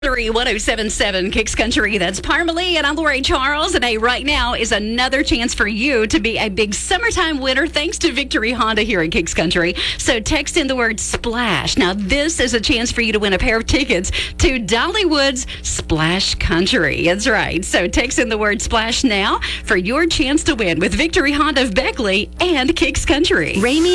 1077 Kicks Country. That's Parmalee, and I'm Lori Charles. And hey, right now is another chance for you to be a big summertime winner thanks to Victory Honda here at Kicks Country. So text in the word SPLASH. Now, this is a chance for you to win a pair of tickets to Dollywood's Splash Country. That's right. So text in the word SPLASH now for your chance to win with Victory Honda of Beckley and Kicks Country. Raimi